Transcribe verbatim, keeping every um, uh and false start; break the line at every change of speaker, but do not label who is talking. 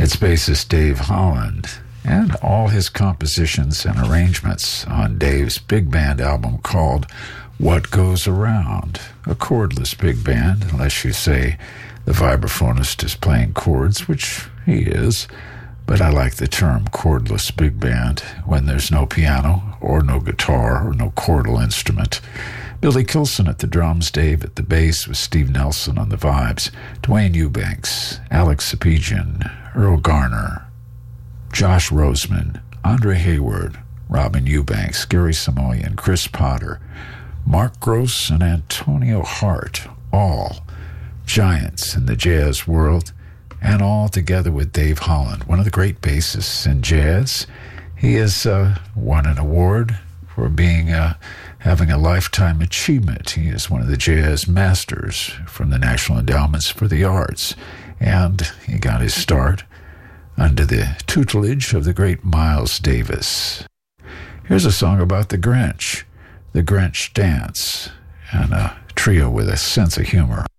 It's bassist Dave Holland, and all his compositions and arrangements on Dave's big band album called What Goes Around, a chordless big band, unless you say the vibraphonist is playing chords, which he is, but I like the term chordless big band when there's no piano or no guitar or no chordal instrument. Billy Kilson at the drums, Dave at the bass with Steve Nelson on the vibes, Dwayne Eubanks, Alex Sapiegian, Earl Garner, Josh Roseman, Andre Hayward, Robin Eubanks, Gary Samoyan, Chris Potter, Mark Gross, and Antonio Hart, all giants in the jazz world, and all together with Dave Holland, one of the great bassists in jazz. He has uh, won an award for being uh, having a lifetime achievement. He is one of the jazz masters from the National Endowments for the Arts, and he got his start under the tutelage of the great Miles Davis. Here's a song about the Grinch, the Grinch Dance, and a trio with a sense of humor.